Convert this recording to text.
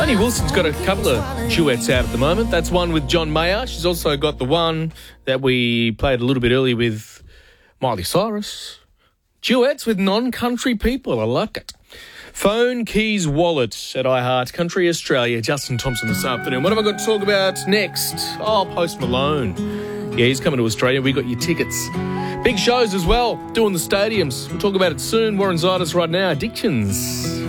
Tony Wilson's got a couple of duets out at the moment. That's one with John Mayer. She's also got the one that we played a little bit earlier with Miley Cyrus. Duets with non-country people. I like it. Phone, keys, wallet at iHeart Country Australia. Justin Thompson this afternoon. What have I got to talk about next? Oh, Post Malone. Yeah, he's coming to Australia. We got your tickets. Big shows as well, doing the stadiums. We'll talk about it soon. Warren Zidis right now. Addictions.